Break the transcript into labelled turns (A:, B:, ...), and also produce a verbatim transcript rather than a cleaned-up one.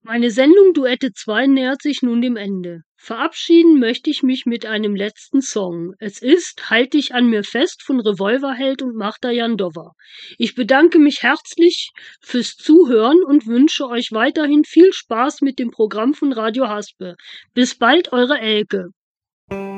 A: Meine Sendung Duette zwei nähert sich nun dem Ende. Verabschieden möchte ich mich mit einem letzten Song. Es ist Halt dich an mir fest von Revolverheld und Magda Jandova. Ich bedanke mich herzlich fürs Zuhören und wünsche euch weiterhin viel Spaß mit dem Programm von Radio Haspe. Bis bald, eure Elke.